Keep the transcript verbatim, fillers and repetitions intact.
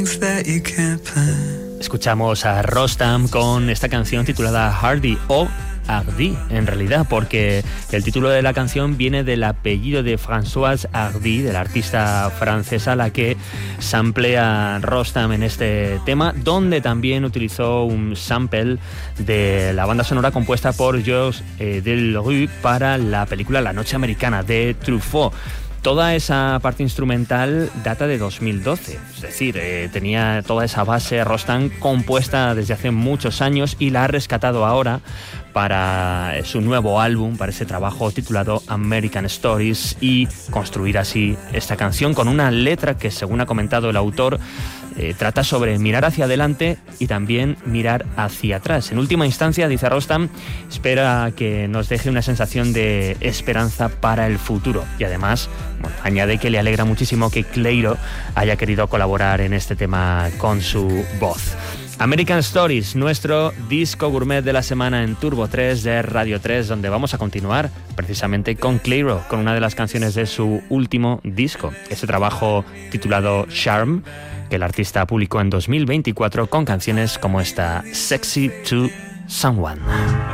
Escuchamos a Rostam con esta canción titulada Hardy o Hardy, en realidad, porque el título de la canción viene del apellido de Françoise Hardy, de la artista francesa, la que samplea Rostam en este tema, donde también utilizó un sample de la banda sonora compuesta por Georges eh, Delerue para la película La Noche Americana de Truffaut. Toda esa parte instrumental data de dos mil doce, es decir, eh, tenía toda esa base Rostam compuesta desde hace muchos años y la ha rescatado ahora para su nuevo álbum, para ese trabajo titulado American Stories, y construir así esta canción con una letra que, según ha comentado el autor, eh, trata sobre mirar hacia adelante y también mirar hacia atrás. En última instancia, dice Rostam, espera que nos deje una sensación de esperanza para el futuro, y además, bueno, añade que le alegra muchísimo que Cleiro haya querido colaborar en este tema con su voz. American Stories, nuestro disco gourmet de la semana en Turbo tres de Radio tres, donde vamos a continuar precisamente con Cleiro, con una de las canciones de su último disco, ese trabajo titulado Charm, que el artista publicó en dos mil veinticuatro con canciones como esta, Sexy to Someone.